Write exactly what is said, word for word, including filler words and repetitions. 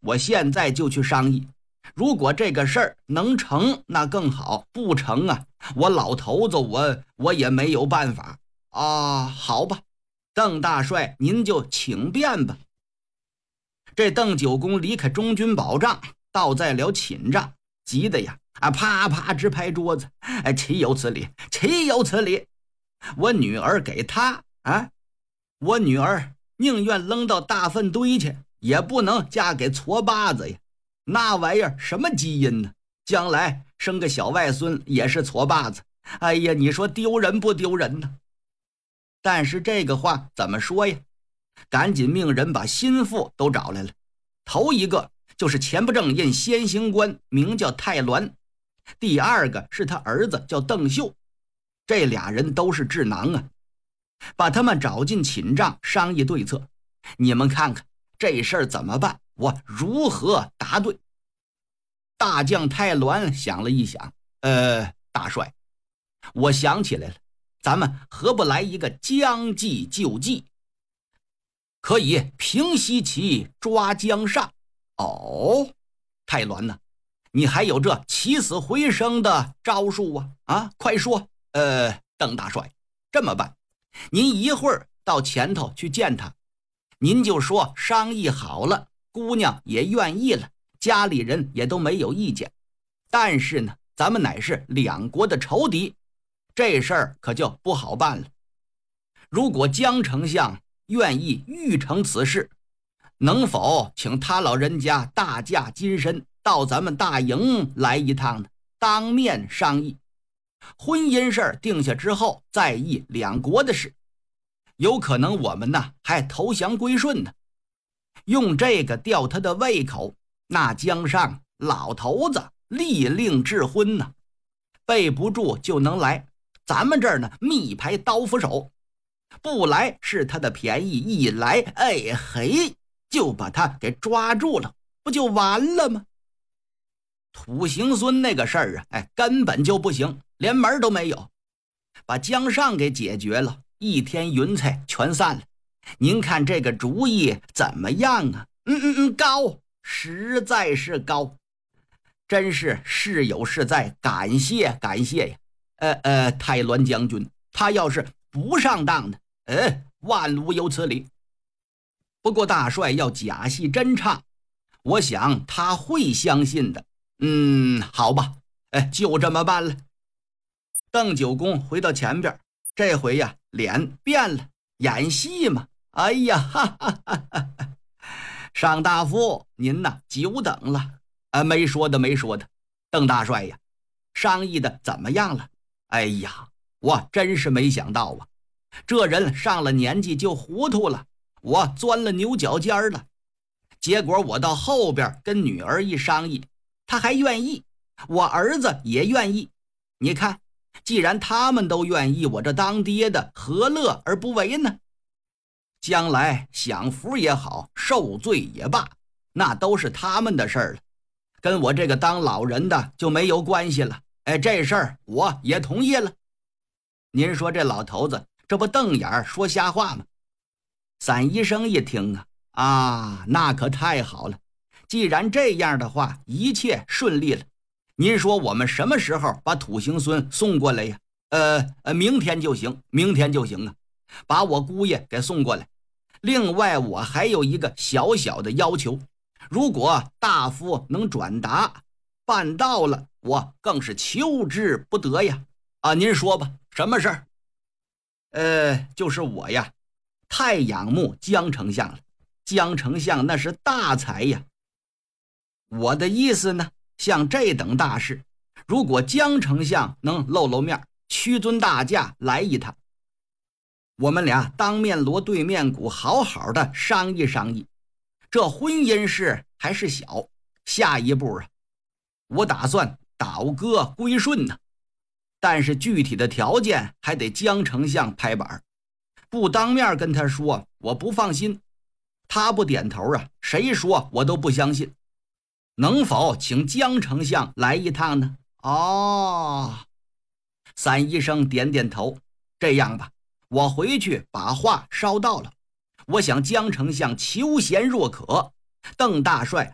我现在就去商议。如果这个事儿能成，那更好；不成啊，我老头子我我也没有办法啊。好吧，邓大帅，您就请便吧。这邓九公离开中军保障，倒在了寝帐，急得呀啊啪啪直拍桌子，哎，岂有此理，岂有此理！我女儿给他啊，我女儿宁愿扔到大粪堆去，也不能嫁给矬把子呀。那玩意儿什么基因呢？将来生个小外孙也是矬把子。哎呀，你说丢人不丢人呢？但是这个话怎么说呀？赶紧命人把心腹都找来了。头一个就是前不正印先行官，名叫太鸾；第二个是他儿子叫邓秀。这俩人都是智囊啊，把他们找进寝帐商议对策。你们看看这事儿怎么办？我如何答对？大将太鸾想了一想，呃，大帅，我想起来了，咱们何不来一个将计就计？可以平西岐，抓江上。哦，太鸾呢？你还有这起死回生的招数啊？啊，快说！呃，邓大帅，这么办，您一会儿到前头去见他，您就说商议好了，姑娘也愿意了，家里人也都没有意见。但是呢，咱们乃是两国的仇敌，这事儿可就不好办了。如果江丞相愿意预成此事，能否请他老人家大驾金身到咱们大营来一趟呢？当面商议，婚姻事定下之后再议两国的事，有可能我们呢还投降归顺呢。用这个吊他的胃口，那江上老头子立令智昏呢，备不住就能来。咱们这儿呢密排刀斧手，不来是他的便宜，一来哎嘿就把他给抓住了，不就完了吗？土行孙那个事儿啊，哎，根本就不行，连门都没有。把江上给解决了，一天云彩全散了。您看这个主意怎么样啊？嗯嗯嗯，高，实在是高，真是事有事在，感谢感谢呀。呃呃，太鸾将军，他要是不上当呢，呃，万无有此理。不过大帅要假戏真唱，我想他会相信的。嗯，好吧，哎，就这么办了。邓九公回到前边，这回呀脸变了，演戏嘛。哎呀，哈哈哈哈！尚大夫，您呐久等了。啊，没说的，没说的。邓大帅呀，商议的怎么样了？哎呀，我真是没想到啊，这人上了年纪就糊涂了，我钻了牛角尖了。结果我到后边跟女儿一商议，他还愿意，我儿子也愿意。你看，既然他们都愿意，我这当爹的何乐而不为呢？将来享福也好，受罪也罢，那都是他们的事儿了，跟我这个当老人的就没有关系了。哎，这事儿我也同意了。您说这老头子这不瞪眼说瞎话吗？散医生一听啊，啊，那可太好了，既然这样的话，一切顺利了。您说我们什么时候把土行孙送过来呀？呃呃，明天就行，明天就行啊，把我姑爷给送过来。另外我还有一个小小的要求，如果大夫能转达办到了，我更是求之不得呀。啊，您说吧，什么事儿？呃，就是我呀太仰慕江丞相了，江丞相那是大才呀。我的意思呢，像这等大事，如果江丞相能露露面，屈尊大驾来一趟，我们俩当面锣对面鼓，好好的商议商议。这婚姻事还是小，下一步啊，我打算倒戈归顺呢。但是具体的条件还得江丞相拍板，不当面跟他说我不放心，他不点头啊，谁说我都不相信。能否请江丞相来一趟呢？哦，散医生点点头。这样吧，我回去把话捎到了，我想江丞相求贤若渴，邓大帅